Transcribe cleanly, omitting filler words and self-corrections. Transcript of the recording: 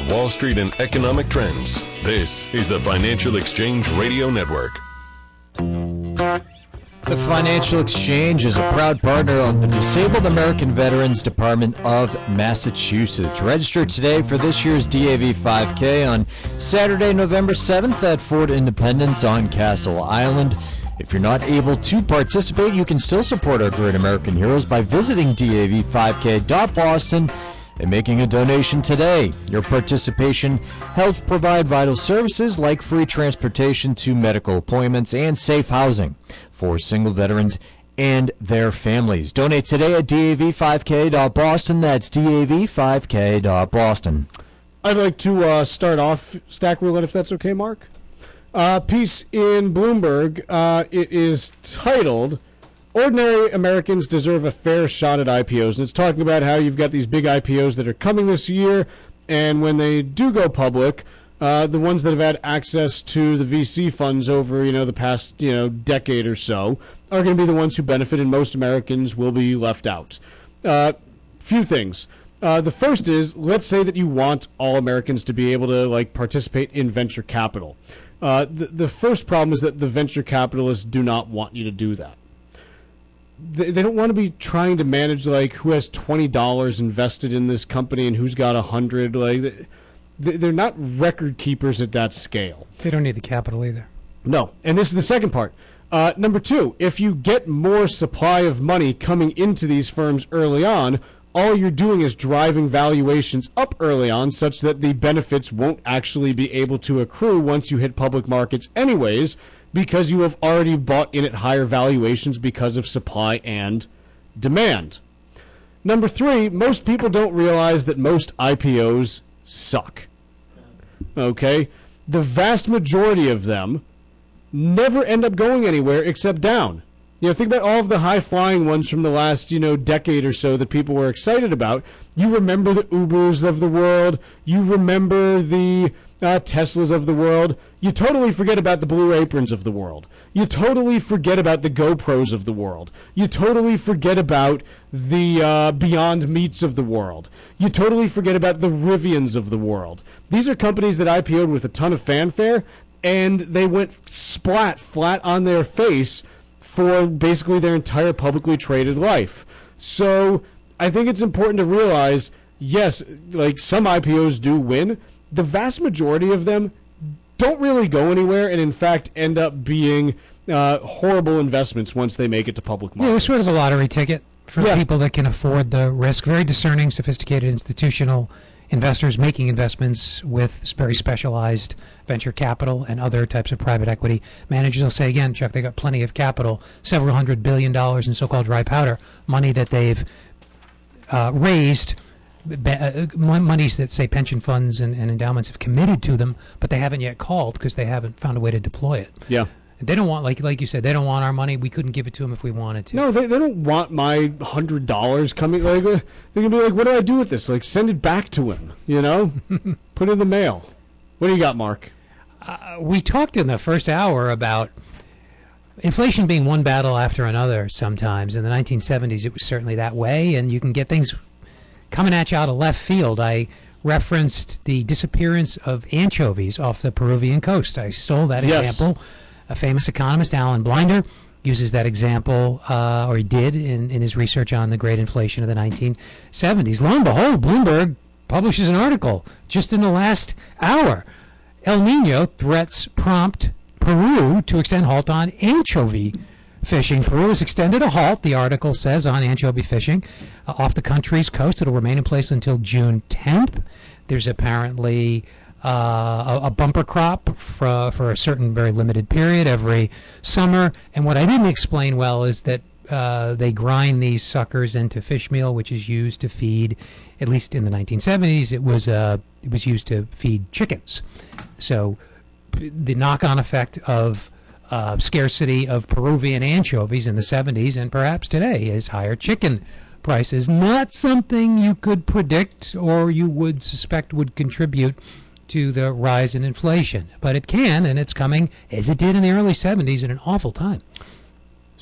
about Wall Street and economic trends. This is the Financial Exchange Radio Network. The Financial Exchange is a proud partner of the Disabled American Veterans Department of Massachusetts. Register today for this year's DAV 5K on Saturday, November 7th at Fort Independence on Castle Island. If you're not able to participate, you can still support our great American heroes by visiting dav5k.boston and making a donation today. Your participation helps provide vital services like free transportation to medical appointments and safe housing for single veterans and their families. Donate today at dav5k.boston. That's dav5k.boston. I'd like to start off Stack Roulette, if that's okay, Mark. Piece in Bloomberg. It is titled, Ordinary Americans Deserve a Fair Shot at IPOs. And it's talking about how you've got these big IPOs that are coming this year, and when they do go public, the ones that have had access to the VC funds over, the past, decade or so are going to be the ones who benefit, and most Americans will be left out. Few things. The first is, let's say that you want all Americans to be able to, participate in venture capital. The first problem is that the venture capitalists do not want you to do that. They don't want to be trying to manage, who has $20 invested in this company and who's got 100. They're not record keepers at that scale. They don't need the capital either. No, and this is the second part. Number two, if you get more supply of money coming into these firms early on, all you're doing is driving valuations up early on such that the benefits won't actually be able to accrue once you hit public markets anyways, because you have already bought in at higher valuations because of supply and demand. Number three, most people don't realize that most IPOs suck. Okay? The vast majority of them never end up going anywhere except down. Think about all of the high-flying ones from the last, decade or so that people were excited about. You remember the Ubers of the world. You remember the Teslas of the world. You totally forget about the Blue Aprons of the world. You totally forget about the GoPros of the world. You totally forget about the Beyond Meats of the world. You totally forget about the Rivians of the world. These are companies that IPO'd with a ton of fanfare, and they went flat on their face for basically their entire publicly traded life. So I think it's important to realize, yes, some IPOs do win. The vast majority of them don't really go anywhere and, in fact, end up being horrible investments once they make it to public markets. Yeah, it's sort of a lottery ticket for people that can afford the risk. Very discerning, sophisticated institutional investors making investments with very specialized venture capital and other types of private equity managers will say, again, Chuck, they got plenty of capital, several $100 billion in so-called dry powder, money that they've raised, monies that, say, pension funds and endowments have committed to them, but they haven't yet called because they haven't found a way to deploy it. Yeah. They don't want, like you said, they don't want our money. We couldn't give it to them if we wanted to. No, they don't want my $100 coming. They're going to be like, what do I do with this? Send it back to him, Put it in the mail. What do you got, Mark? We talked in the first hour about inflation being one battle after another sometimes. In the 1970s, it was certainly that way, and you can get things coming at you out of left field. I referenced the disappearance of anchovies off the Peruvian coast. I stole that example. A famous economist, Alan Blinder, uses that example, or he did in his research on the great inflation of the 1970s. Lo and behold, Bloomberg publishes an article just in the last hour. El Nino threats prompt Peru to extend halt on anchovy fishing. Peru has extended a halt, the article says, on anchovy fishing off the country's coast. It'll remain in place until June 10th. There's apparently a bumper crop for a certain very limited period every summer. And what I didn't explain well is that they grind these suckers into fish meal, which is used to feed, at least in the 1970s, it was used to feed chickens. So the knock-on effect of scarcity of Peruvian anchovies in the 70s and perhaps today is higher chicken prices. Not something you could predict or you would suspect would contribute to the rise in inflation. But it can, and it's coming, as it did in the early 70s, at an awful time.